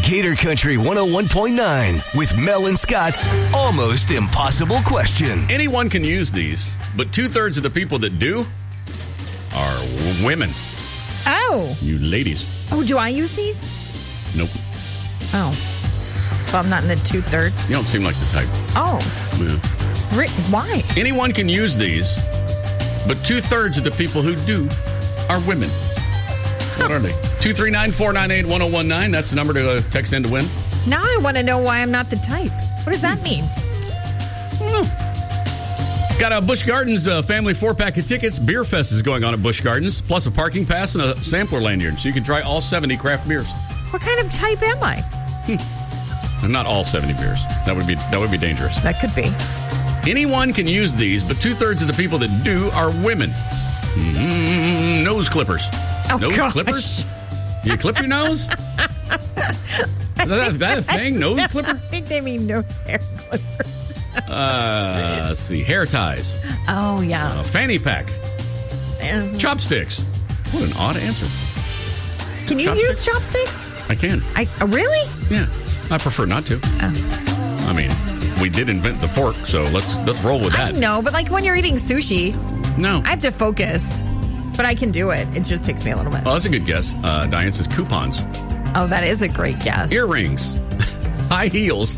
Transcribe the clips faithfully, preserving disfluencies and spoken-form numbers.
Gator Country one oh one point nine with Mel and Scott's Almost Impossible Question. Anyone can use these, but two-thirds of the people that do are women. Oh. You ladies. Oh, do I use these? Nope. Oh. So I'm not in the two-thirds? You don't seem like the type. Oh. Yeah. Re- why? Anyone can use these, but two-thirds of the people who do are women. What are they? two three nine, four nine eight, one oh one nine. That's the number to uh, text in to win. Now I want to know why I'm not the type. What does that mean? I don't know. Got a Busch Gardens uh, family four-pack of tickets. Beer Fest is going on at Busch Gardens, plus a parking pass and a sampler lanyard, so you can try all seventy craft beers. What kind of type am I? Hmm. Not all seventy beers. That would be that would be dangerous. That could be. Anyone can use these, but two-thirds of the people that do are women. Mm, nose clippers. Oh, nose gosh. clippers? You clip your nose? Is that, is that a thing? Nose clipper? I think they mean nose hair clippers. Uh, let's see. Hair ties. Oh, yeah. Uh, fanny pack. Um, Chopsticks. What an odd answer. Can you Chopsticks? use chopsticks? I can. I oh, really? Yeah. I prefer not to. Oh. I mean, we did invent the fork, so let's let's roll with that. I know, but like when you're eating sushi, No. I have to focus. But I can do it. It just takes me a little bit. Well, that's a good guess. Uh, Diane says coupons. Oh, that is a great guess. Earrings. High heels.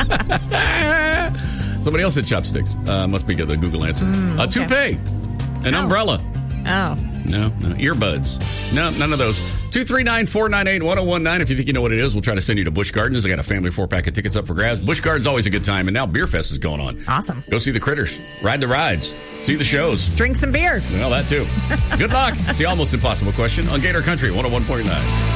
Somebody else said chopsticks. Uh, must be the Google answer. Mm, a okay. toupee. An Oh. umbrella. Oh. No, no. Earbuds. No, none of those. two three nine, four nine eight, one oh one nine. If you think you know what it is, we'll try to send you to Busch Gardens. I got a family four-pack of tickets up for grabs. Busch Gardens always a good time, and now Beer Fest is going on. Awesome. Go see the critters. Ride the rides. See the shows. Drink some beer. Well, that too. Good luck. It's the Almost Impossible Question on Gator Country one oh one point nine.